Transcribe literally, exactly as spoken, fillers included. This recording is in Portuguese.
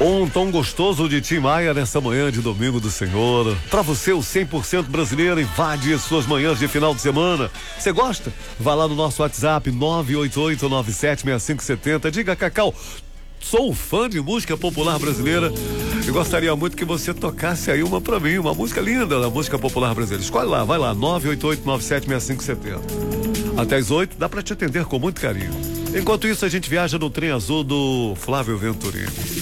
Um tom gostoso de Tim Maia nessa manhã de domingo do Senhor. Pra você, o cem por cento brasileiro invade suas manhãs de final de semana. Você gosta? Vá lá no nosso WhatsApp nove oito oito nove sete seis cinco sete zero. Diga, Cacau, sou fã de música popular brasileira e gostaria muito que você tocasse aí uma pra mim, uma música linda da música popular brasileira. Escolhe lá, vai lá, nove oito oito nove sete seis cinco sete zero. Até as oito, dá pra te atender com muito carinho. Enquanto isso, a gente viaja no trem azul do Flávio Venturini.